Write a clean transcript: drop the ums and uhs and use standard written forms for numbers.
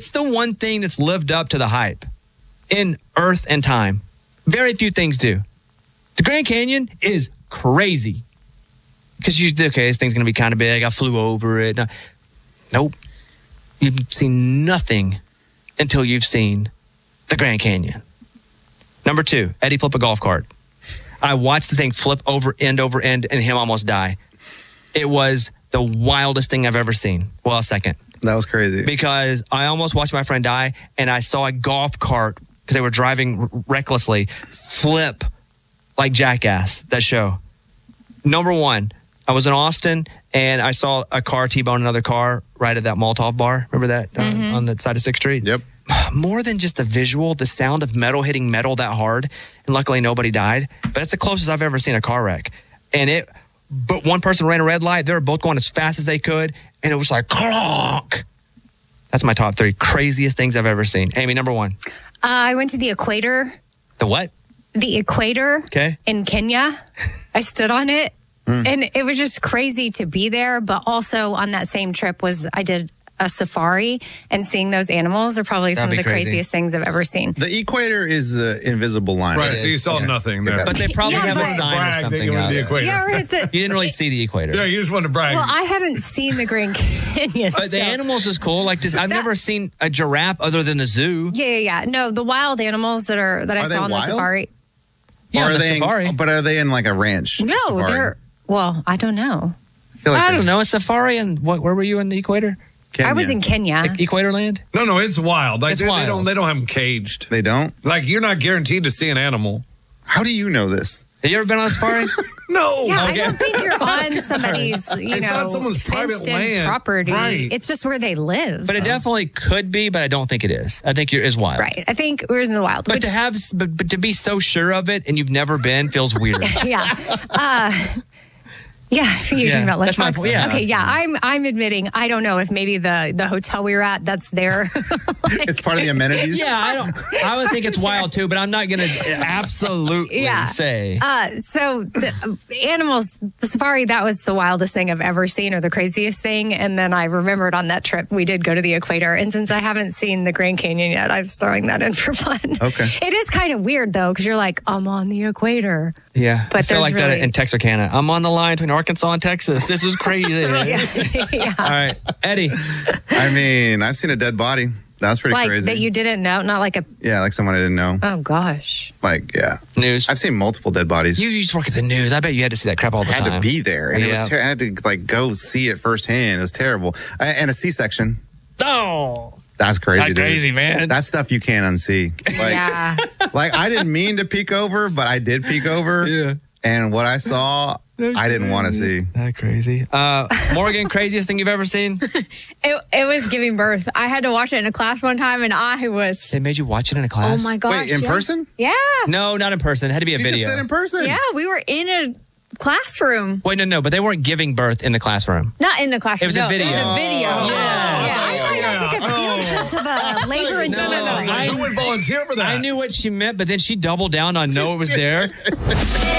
It's the one thing that's lived up to the hype in earth and time. Very few things do. The Grand Canyon is crazy. Because this thing's going to be kind of big. I flew over it. Nope. You've seen nothing until you've seen the Grand Canyon. Number 2, Eddie flip a golf cart. I watched the thing flip over end, and him almost die. It was the wildest thing I've ever seen. Well, second. That was crazy. Because I almost watched my friend die, and I saw a golf cart, because they were driving recklessly, flip like Jackass, that show. Number 1, I was in Austin, and I saw a car T-bone another car right at that Molotov bar. Remember that on the side of 6th Street? Yep. More than just a visual, the sound of metal hitting metal that hard, and luckily nobody died, but it's the closest I've ever seen a car wreck. But one person ran a red light. They were both going as fast as they could, and it was like, clonk. That's my top 3 craziest things I've ever seen. Amy, number 1. I went to the equator. The what? The equator in Kenya. I stood on it, and it was just crazy to be there, but also on that same trip I did a safari, and seeing those animals are probably some of the craziest things I've ever seen. The equator is an invisible line. Right, so you saw nothing there. But they probably have a sign or something up. Yeah, you didn't really see the equator. Yeah, you just wanted to brag. Well, I haven't seen the Grand Canyon. The animals is cool. Like I've never seen a giraffe other than the zoo. Yeah. No, the wild animals that I saw on the safari. Yeah, on the safari. But are they in like a ranch? No, safari? I don't know. I don't know. A safari, and where were you in the equator? Kenya. I was in Kenya. Equator land? No, it's wild. Like, it's wild. They don't have them caged. They don't? Like, you're not guaranteed to see an animal. How do you know this? Have you ever been on a safari? No. Yeah, I don't think you're on somebody's, it's not someone's private land. Property. Right. It's just where they live. But it definitely could be, but I don't think it is. I think it's wild. Right. I think we're in the wild. But to be so sure of it and you've never been feels weird. Yeah. Yeah, you're talking about lunchbox. Okay, yeah, I'm admitting I don't know if maybe the hotel we were at, that's there. It's part of the amenities. Yeah, I would think it's wild too, but I'm not going to absolutely say. So the animals, the safari, that was the wildest thing I've ever seen, or the craziest thing. And then I remembered on that trip we did go to the equator, and since I haven't seen the Grand Canyon yet, I was throwing that in for fun. Okay, it is kind of weird though, because you're like, I'm on the equator. Yeah, but I feel like that in Texarkana. I'm on the line between Arkansas and Texas. This is crazy. Yeah. All right, Eddie. I mean, I've seen a dead body. That was pretty crazy. That you didn't know? Not like a... Yeah, like someone I didn't know. Oh, gosh. Like, yeah. News. I've seen multiple dead bodies. You used to work at the news. I bet you had to see that crap all the time. I had to be there. And it was I had to, go see it firsthand. It was terrible. And a C-section. Oh. That's crazy, dude. Crazy, man. That's stuff you can't unsee. Yeah. Like, I didn't mean to peek over, but I did peek over. Yeah. And what I saw... I didn't want to see. That crazy. Morgan, craziest thing you've ever seen? It was giving birth. I had to watch it in a class one time, and I was... They made you watch it in a class? Oh, my gosh. Wait, in person? Yeah. No, not in person. It had to be a video. You said in person? Yeah, we were in a classroom. Wait, no, but they weren't giving birth in the classroom. Not in the classroom. It was a video. It was a video. I thought y'all took a field trip to the labor and Who would volunteer for that? I knew what she meant, but then she doubled down on no, it was there.